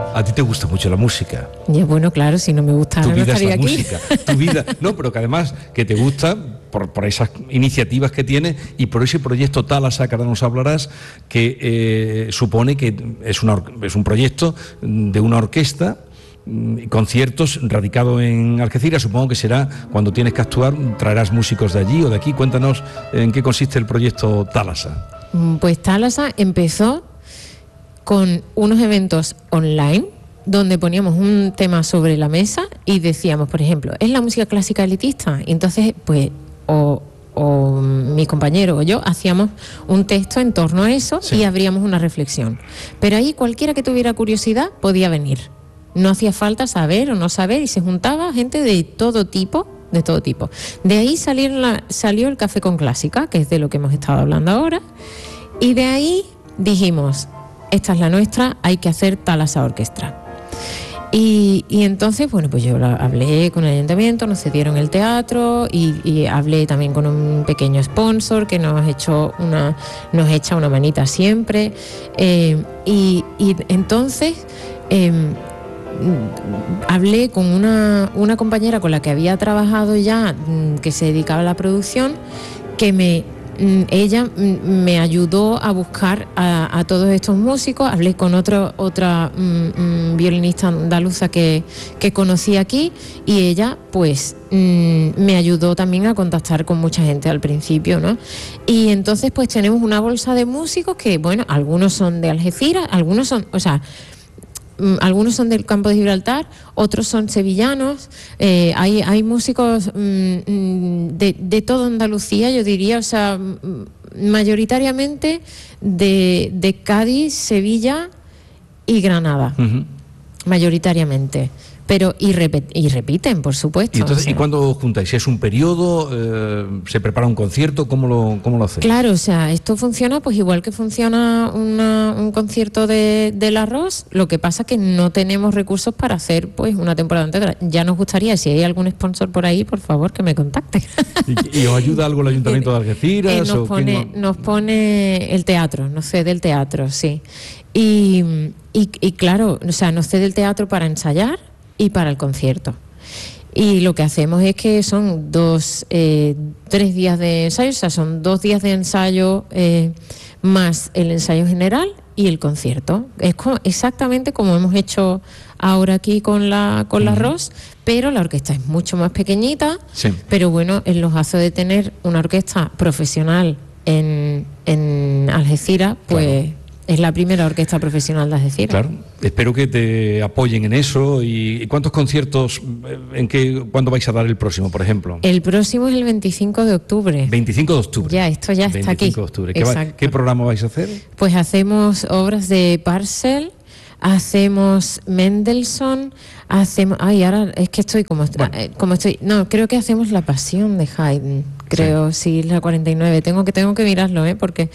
A ti te gusta mucho la música. Y bueno, claro, si no me gustara no estaría aquí. Música, tu vida, no, pero que además que te gusta por esas iniciativas que tienes y por ese proyecto Thalassa, que ahora nos hablarás, que supone que es un proyecto de una orquesta, conciertos radicado en Algeciras. Supongo que será cuando tienes que actuar, traerás músicos de allí o de aquí. Cuéntanos en qué consiste el proyecto Thalassa. Pues Thalassa empezó con unos eventos online donde poníamos un tema sobre la mesa y decíamos, por ejemplo, ¿es la música clásica elitista? Y entonces, pues, o mi compañero o yo hacíamos un texto en torno a eso, sí, y abríamos una reflexión. Pero ahí cualquiera que tuviera curiosidad podía venir. No hacía falta saber o no saber, y se juntaba gente de todo tipo. De todo tipo. De ahí salió el Café con Clásica, que es de lo que hemos estado hablando ahora, y de ahí dijimos, esta es la nuestra, hay que hacer Thalassa Orquestra. Y entonces, bueno, pues yo hablé con el ayuntamiento, nos cedieron el teatro y hablé también con un pequeño sponsor que nos echa una manita siempre. Y entonces hablé con una compañera con la que había trabajado ya, que se dedicaba a la producción, que ella me ayudó a buscar a todos estos músicos. Hablé con otra violinista andaluza que conocí aquí, y ella pues me ayudó también a contactar con mucha gente al principio, ¿no? Y entonces pues tenemos una bolsa de músicos que, bueno, algunos son de Algeciras, algunos son del Campo de Gibraltar, otros son sevillanos, hay músicos de toda Andalucía, yo diría, o sea, mayoritariamente de Cádiz, Sevilla y Granada, mayoritariamente. Pero y repiten, por supuesto. ¿Y entonces, ¿y cuándo os juntáis? ¿Es un periodo? ¿Se prepara un concierto? ¿Cómo lo hacéis? Claro, o sea, esto funciona pues igual que funciona un concierto del Arroz. Lo que pasa es que no tenemos recursos para hacer pues una temporada entera. Ya nos gustaría, si hay algún sponsor por ahí, por favor, que me contacte. ¿Y os ayuda algo el Ayuntamiento de Algeciras? Nos pone el teatro, nos cede el teatro, sí. Y claro, o sea, nos cede el teatro para ensayar y para el concierto. Y lo que hacemos es que son 3 días de ensayo, o sea, son 2 días de ensayo más el ensayo general y el concierto. Es exactamente como hemos hecho ahora aquí con la Ross, pero la orquesta es mucho más pequeñita, sí. Pero bueno, en los hace de tener una orquesta profesional en Algeciras, pues... Claro. Es la primera orquesta profesional de Algeciras. Claro, espero que te apoyen en eso. ¿Y cuántos conciertos, cuándo vais a dar el próximo, por ejemplo? El próximo es el 25 de octubre. 25 de octubre. Ya, esto ya está aquí. 25 de octubre. ¿Qué programa vais a hacer? Pues hacemos obras de Parcel, hacemos Mendelssohn, ahora es que estoy como estoy. No, creo que hacemos La Pasión de Haydn. Creo, sí, la 49. Tengo que mirarlo, porque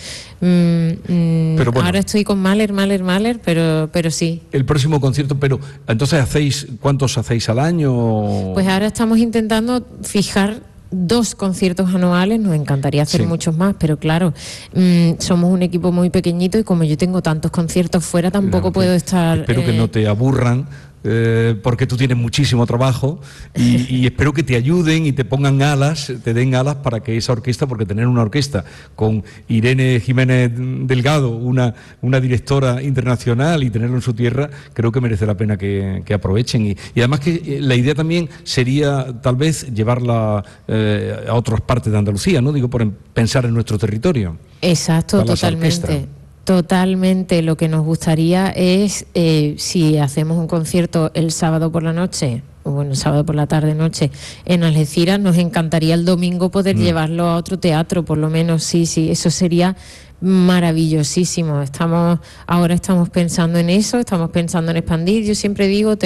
pero bueno, ahora estoy con Mahler, pero sí. El próximo concierto, pero entonces ¿cuántos hacéis al año? Pues ahora estamos intentando fijar 2 conciertos anuales, nos encantaría hacer muchos más, pero claro, somos un equipo muy pequeñito y como yo tengo tantos conciertos fuera, tampoco puedo estar... Espero que no te aburran, porque tú tienes muchísimo trabajo y espero que te ayuden y te pongan te den alas para que esa orquesta, porque tener una orquesta con Irene Jiménez Delgado, una directora internacional, y tenerlo en su tierra, creo que merece la pena que aprovechen. Y además que la idea también sería tal vez llevarla a otras partes de Andalucía, ¿no? Digo, por pensar en nuestro territorio. Exacto, totalmente. Totalmente, lo que nos gustaría es, si hacemos un concierto el sábado por la noche, o bueno, el sábado por la tarde-noche en Algeciras, nos encantaría el domingo poder llevarlo a otro teatro, por lo menos, sí, eso sería maravillosísimo. Ahora estamos pensando en eso, estamos pensando en expandir. Yo siempre digo,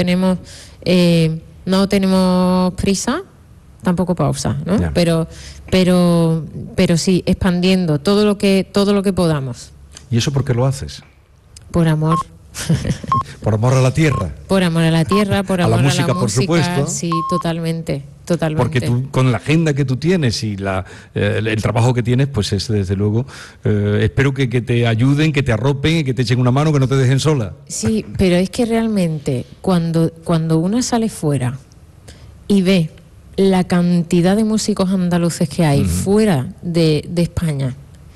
no tenemos prisa, tampoco pausa, ¿no? Yeah. Pero sí, expandiendo todo lo que podamos. ¿Y eso por qué lo haces? Por amor. Por amor a la tierra. Por amor a la tierra, por amor a la música, por supuesto. Sí, totalmente. Porque tú, con la agenda que tú tienes y el trabajo que tienes, pues es desde luego, espero que te ayuden, que te arropen, que te echen una mano, que no te dejen sola. Sí, pero es que realmente cuando uno sale fuera y ve la cantidad de músicos andaluces que hay fuera de España,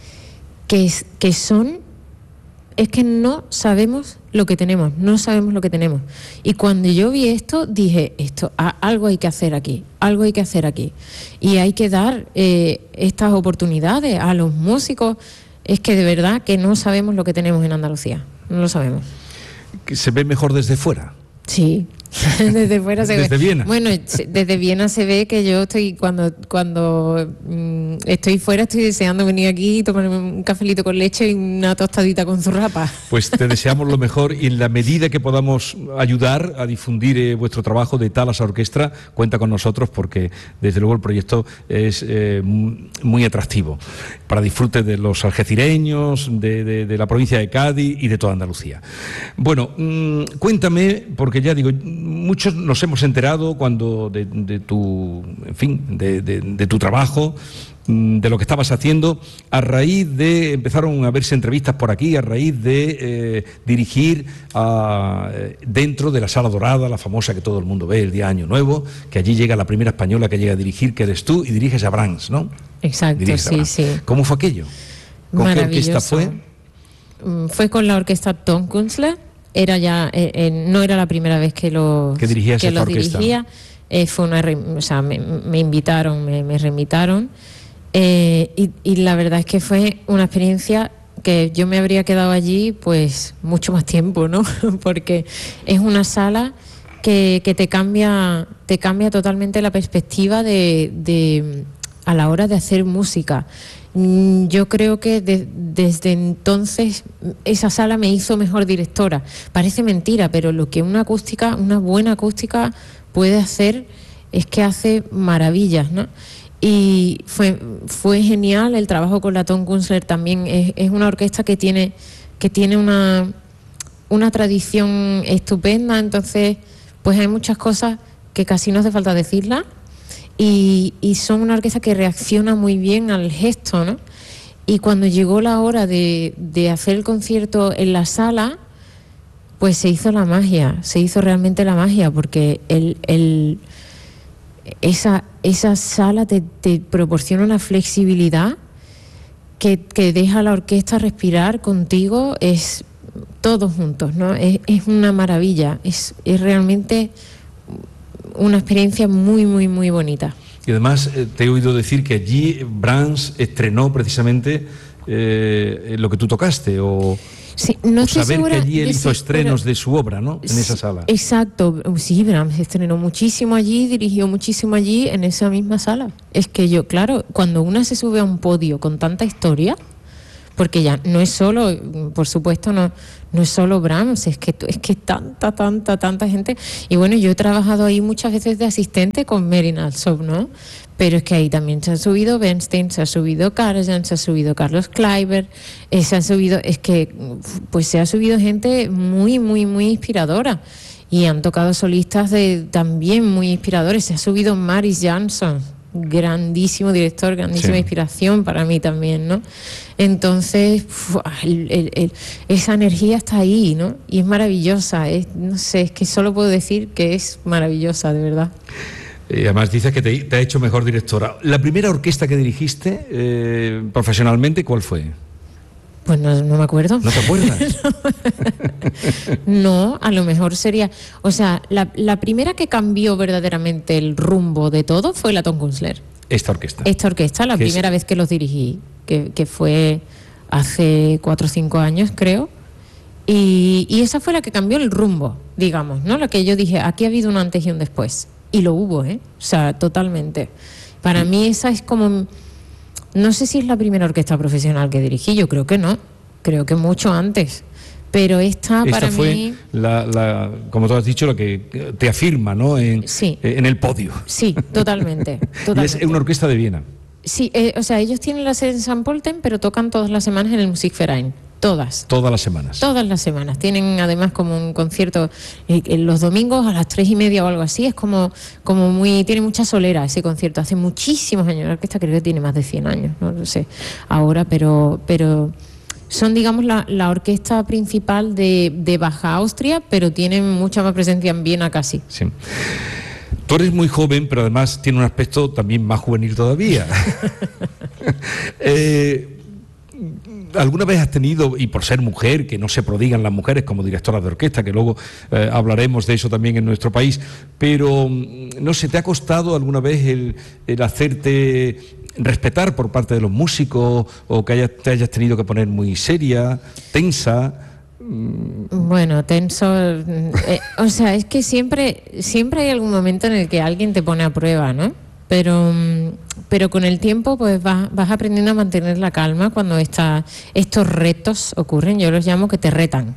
es que no sabemos lo que tenemos, Y cuando yo vi esto, dije, algo hay que hacer aquí, Y hay que dar estas oportunidades a los músicos. Es que de verdad que no sabemos lo que tenemos en Andalucía, no lo sabemos. ¿Que se ve mejor desde fuera? Sí. Desde fuera se ve. ¿Desde Viena? Bueno, desde Viena se ve que yo estoy, cuando estoy fuera, estoy deseando venir aquí y tomarme un cafelito con leche y una tostadita con zurrapa. Pues te deseamos lo mejor, y en la medida que podamos ayudar a difundir vuestro trabajo de Talas Orquestra, cuenta con nosotros, porque desde luego el proyecto es muy atractivo para disfrute de los algecireños, de la provincia de Cádiz y de toda Andalucía. Bueno, cuéntame, porque ya digo, muchos nos hemos enterado cuando de tu trabajo, de lo que estabas haciendo, a raíz de, empezaron a verse entrevistas por aquí, a raíz de dirigir dentro de la Sala Dorada, la famosa que todo el mundo ve el día de Año Nuevo, que allí llega la primera española que llega a dirigir, que eres tú, y diriges a Brahms, ¿no? Exacto, sí. ¿Cómo fue aquello? ¿Con qué orquesta fue? Fue con la orquesta Tonkunstler. Era ya, no era la primera vez que lo dirigía. Fue me invitaron, me reinvitaron, y la verdad es que fue una experiencia que yo me habría quedado allí pues mucho más tiempo, ¿no? Porque es una sala que te cambia totalmente la perspectiva a la hora de hacer música. Yo creo que desde entonces esa sala me hizo mejor directora. Parece mentira, pero lo que una buena acústica puede hacer es que hace maravillas, ¿no? Y fue genial el trabajo con la Tonkunstler también. Es una orquesta que tiene una tradición estupenda, entonces pues hay muchas cosas que casi no hace falta decirlas. Y son una orquesta que reacciona muy bien al gesto, ¿no? Y cuando llegó la hora de hacer el concierto en la sala, pues se hizo realmente la magia, porque esa sala te proporciona una flexibilidad que deja a la orquesta respirar contigo, es todos juntos, ¿no? Es una maravilla, es realmente una experiencia muy, muy, muy bonita. Y además te he oído decir que allí Brahms estrenó precisamente lo que tú tocaste, sí, no estoy saber segura, que allí él hizo estrenos de su obra, ¿no? En esa sala. Exacto, sí, Brahms estrenó muchísimo allí, dirigió muchísimo allí, en esa misma sala. Es que yo, claro, cuando una se sube a un podio con tanta historia, porque ya no es solo, por supuesto, no es solo Brahms, es que tanta gente. Y bueno, yo he trabajado ahí muchas veces de asistente con Merin Alsop, ¿no? Pero es que ahí también se ha subido Bernstein, se ha subido Karajan, se ha subido Carlos Kleiber, se ha subido gente muy, muy, muy inspiradora. Y han tocado solistas también muy inspiradores. Se ha subido Maris Jansson, grandísimo director, grandísima inspiración para mí también, ¿no? Entonces, esa energía está ahí, ¿no? Y es maravillosa, no sé, es que solo puedo decir que es maravillosa, de verdad. Además dices que te ha hecho mejor directora. ¿La primera orquesta que dirigiste profesionalmente, cuál fue? Pues no me acuerdo. ¿No te acuerdas? No, a lo mejor sería... O sea, la primera que cambió verdaderamente el rumbo de todo fue la Tonkunstler. Esta orquesta, la primera vez que los dirigí, que fue hace 4 o 5 años, creo. Y esa fue la que cambió el rumbo, digamos, ¿no? La que yo dije, aquí ha habido un antes y un después. Y lo hubo, ¿eh? O sea, totalmente. Para mí esa es como... No sé si es la primera orquesta profesional que dirigí, yo creo que no, creo que mucho antes, pero esta para fue mí... como tú has dicho, la que te afirma, ¿no? En el podio. Sí, totalmente. Y es una orquesta de Viena. Sí, o sea, ellos tienen la sede en St. Pölten, pero tocan todas las semanas en el Musikverein. Todas. Todas las semanas. Todas las semanas. Tienen además como un concierto los domingos a las 3:30 o algo así. Es como muy... Tiene mucha solera ese concierto. Hace muchísimos años. La orquesta creo que tiene más de 100 años. No lo sé ahora, pero son, digamos, la orquesta principal de Baja Austria, pero tienen mucha más presencia en Viena casi. Sí. Tú eres muy joven, pero además tiene un aspecto también más juvenil todavía. ¿Alguna vez has tenido, y por ser mujer, que no se prodigan las mujeres como directoras de orquesta, que luego hablaremos de eso también en nuestro país, pero no sé, ¿te ha costado alguna vez el hacerte respetar por parte de los músicos, o que te hayas tenido que poner muy seria, tensa? Bueno, tenso, o sea, es que siempre hay algún momento en el que alguien te pone a prueba, ¿no? Pero con el tiempo pues vas aprendiendo a mantener la calma cuando estos retos ocurren. Yo los llamo que te retan.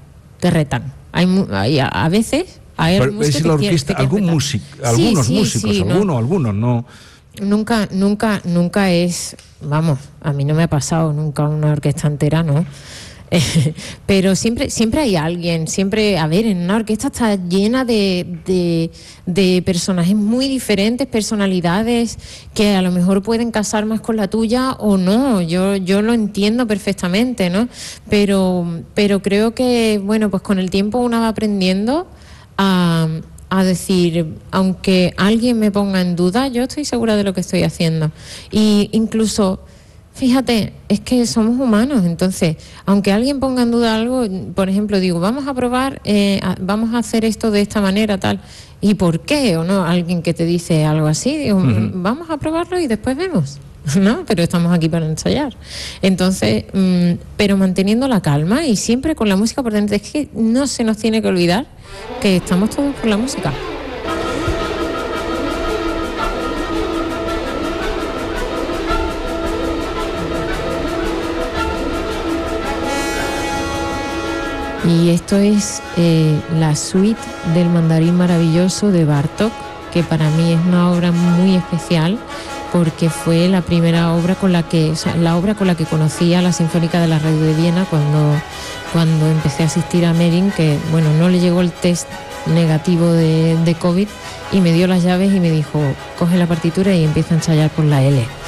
A veces hay músicos es la orquesta, algunos músicos, algunos no. Nunca es, vamos, a mí no me ha pasado nunca una orquesta entera, ¿no? Pero siempre hay alguien, en una orquesta está llena de personajes muy diferentes, personalidades que a lo mejor pueden casar más con la tuya o no. Yo lo entiendo perfectamente, ¿no? Pero creo que, bueno, pues con el tiempo uno va aprendiendo a decir, aunque alguien me ponga en duda, yo estoy segura de lo que estoy haciendo. Y incluso, fíjate, es que somos humanos, entonces, aunque alguien ponga en duda algo, por ejemplo, digo, vamos a probar, vamos a hacer esto de esta manera, tal, ¿y por qué? O no, alguien que te dice algo así, digo, vamos a probarlo y después vemos, ¿no? Pero estamos aquí para ensayar. Entonces, pero manteniendo la calma y siempre con la música por dentro. Es que no se nos tiene que olvidar que estamos todos por la música. Y esto es la suite del Mandarín Maravilloso de Bartók, que para mí es una obra muy especial porque fue la primera obra la obra con la que conocí a la Sinfónica de la Radio de Viena cuando empecé a asistir a Merin, que bueno, no le llegó el test negativo de COVID y me dio las llaves y me dijo, coge la partitura y empieza a ensayar por la L.